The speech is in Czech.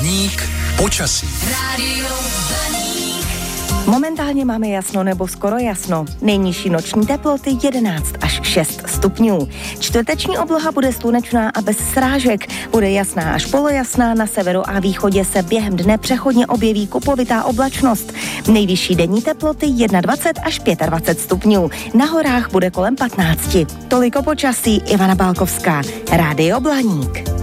Blaník počasí. Momentálně máme jasno nebo skoro jasno. Nejnižší noční teploty 11 až 6 stupňů. Čtvrteční obloha bude slunečná a bez srážek. Bude jasná až polojasná, na severu a východě se během dne přechodně objeví kupovitá oblačnost. Nejvyšší denní teploty 21 až 25 stupňů. Na horách bude kolem 15. Toliko počasí, Ivana Bálkovská, Rádio Blaník.